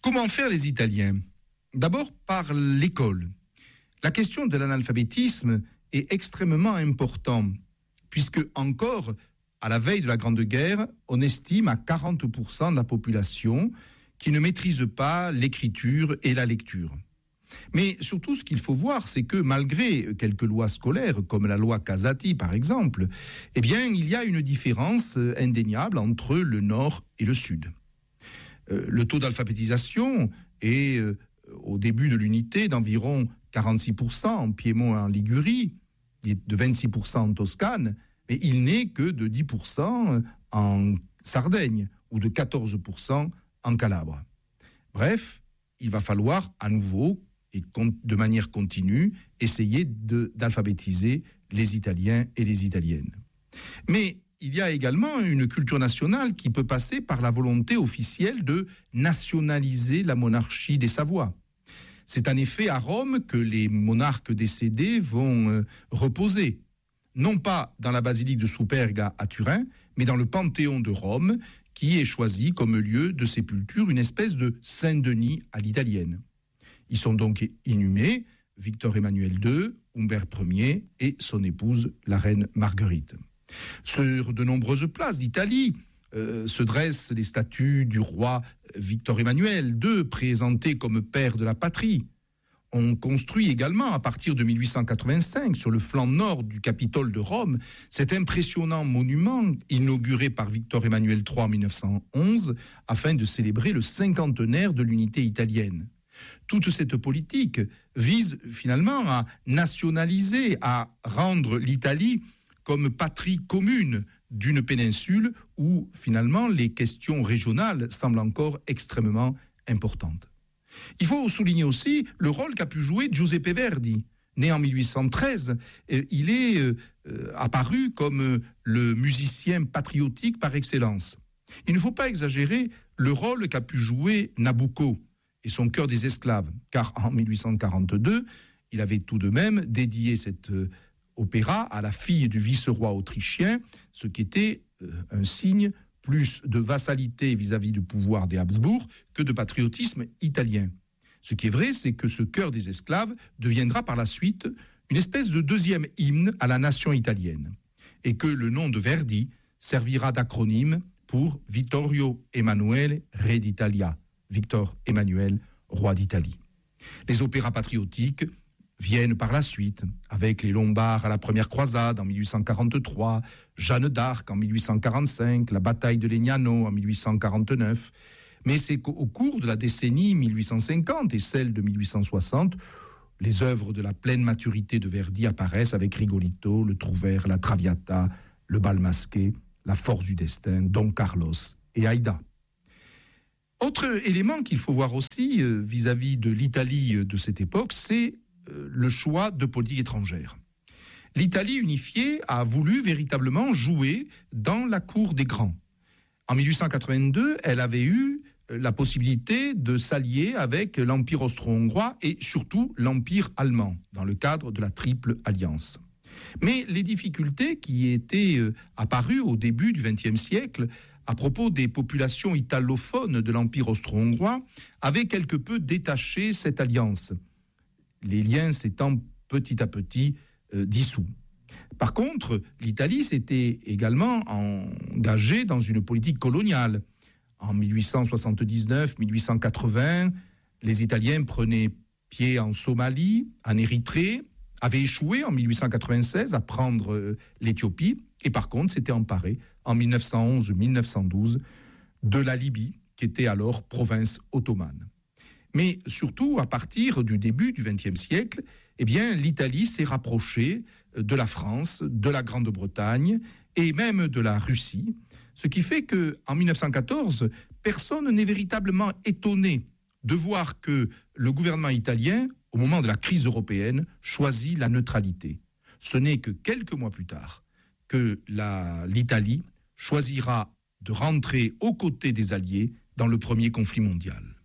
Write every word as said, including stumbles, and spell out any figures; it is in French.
Comment faire les Italiens ? D'abord par l'école. La question de l'analphabétisme est extrêmement importante, puisque encore, à la veille de la Grande Guerre, on estime à quarante pour cent de la population qui ne maîtrise pas l'écriture et la lecture. Mais surtout, ce qu'il faut voir, c'est que malgré quelques lois scolaires, comme la loi Casati par exemple, eh bien, il y a une différence indéniable entre le Nord et le Sud. Euh, le taux d'alphabétisation est, euh, au début de l'unité, d'environ quarante-six pour cent en Piémont et en Ligurie, de vingt-six pour cent en Toscane, mais il n'est que de dix pour cent en Sardaigne ou de quatorze pour cent en Calabre. Bref, il va falloir à nouveau et de manière continue essayer de, d'alphabétiser les Italiens et les Italiennes. Mais il y a également une culture nationale qui peut passer par la volonté officielle de nationaliser la monarchie des Savoies. C'est en effet à Rome que les monarques décédés vont euh, reposer, non pas dans la basilique de Superga à Turin, mais dans le Panthéon de Rome, qui est choisi comme lieu de sépulture, une espèce de Saint-Denis à l'italienne. Ils sont donc inhumés Victor Emmanuel deux, Humbert Ier et son épouse, la reine Marguerite. Sur de nombreuses places d'Italie euh, se dressent les statues du roi Victor Emmanuel deux, présenté comme père de la patrie. On construit également, à partir de mille huit cent quatre-vingt-cinq, sur le flanc nord du Capitole de Rome, cet impressionnant monument inauguré par Victor Emmanuel trois en mille neuf cent onze, afin de célébrer le cinquantenaire de l'unité italienne. Toute cette politique vise finalement à nationaliser, à rendre l'Italie comme patrie commune d'une péninsule où finalement les questions régionales semblent encore extrêmement importantes. Il faut souligner aussi le rôle qu'a pu jouer Giuseppe Verdi. Né en mille huit cent treize, il est euh, apparu comme le musicien patriotique par excellence. Il ne faut pas exagérer le rôle qu'a pu jouer Nabucco et son Cœur des esclaves, car en mille huit cent quarante-deux, il avait tout de même dédié cet euh, opéra à la fille du vice-roi autrichien, ce qui était euh, un signe plus de vassalité vis-à-vis du pouvoir des Habsbourg que de patriotisme italien. Ce qui est vrai, c'est que ce Cœur des esclaves deviendra par la suite une espèce de deuxième hymne à la nation italienne, et que le nom de Verdi servira d'acronyme pour Vittorio Emanuele, Re d'Italia, Victor Emmanuel, roi d'Italie. Les opéras patriotiques viennent par la suite, avec les Lombards à la première croisade en mille huit cent quarante-trois, Jeanne d'Arc en mille huit cent quarante-cinq, la bataille de Legnano en mille huit cent quarante-neuf. Mais c'est qu'au cours de la décennie mille huit cent cinquante et celle de mille huit cent soixante, les œuvres de la pleine maturité de Verdi apparaissent avec Rigolito, le Trouvère, la Traviata, le Bal masqué, la Force du destin, Don Carlos et Aïda. Autre élément qu'il faut voir aussi euh, vis-à-vis de l'Italie euh, de cette époque, c'est euh, le choix de politique étrangère. L'Italie unifiée a voulu véritablement jouer dans la cour des grands. En mille huit cent quatre-vingt-deux, elle avait eu euh, la possibilité de s'allier avec l'Empire austro-hongrois et surtout l'Empire allemand, dans le cadre de la Triple Alliance. Mais les difficultés qui étaient euh, apparues au début du vingtième siècle à propos des populations italophones de l'Empire austro-hongrois avaient quelque peu détaché cette alliance, les liens s'étant petit à petit euh, dissous. Par contre, l'Italie s'était également engagée dans une politique coloniale. En mille huit cent soixante-dix-neuf mille huit cent quatre-vingts, les Italiens prenaient pied en Somalie, en Érythrée, avaient échoué en mille huit cent quatre-vingt-seize à prendre euh, l'Éthiopie, et par contre s'étaient emparés en mille neuf cent onze mille neuf cent douze de la Libye, qui était alors province ottomane. Mais surtout, à partir du début du vingtième siècle, eh bien, l'Italie s'est rapprochée de la France, de la Grande-Bretagne et même de la Russie, ce qui fait qu'en mille neuf cent quatorze, personne n'est véritablement étonné de voir que le gouvernement italien, au moment de la crise européenne, choisit la neutralité. Ce n'est que quelques mois plus tard que la, l'Italie choisira de rentrer aux côtés des Alliés dans le premier conflit mondial.